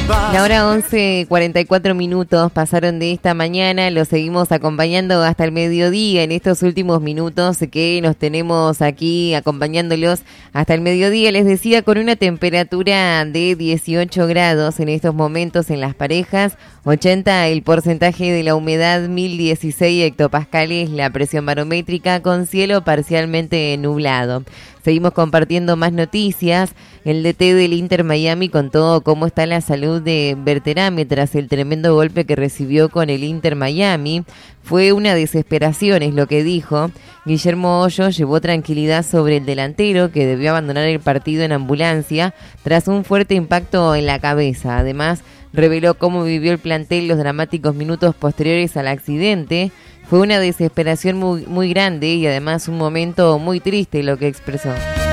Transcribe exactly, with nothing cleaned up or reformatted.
La hora once, cuarenta y cuatro minutos pasaron de esta mañana, los seguimos acompañando hasta el mediodía en estos últimos minutos que nos tenemos aquí acompañándolos hasta el mediodía, les decía, con una temperatura de dieciocho grados en estos momentos en las parejas, ochenta el porcentaje de la humedad, mil dieciséis hectopascales la presión barométrica con cielo parcialmente nublado. Seguimos compartiendo más noticias. El D T del Inter Miami contó cómo está la salud de Berterame tras el tremendo golpe que recibió con el Inter Miami. Fue una desesperación, es lo que dijo. Guillermo Hoyo llevó tranquilidad sobre el delantero, que debió abandonar el partido en ambulancia tras un fuerte impacto en la cabeza. Además, reveló cómo vivió el plantel los dramáticos minutos posteriores al accidente. Fue una desesperación muy, muy grande y además un momento muy triste, lo que expresó.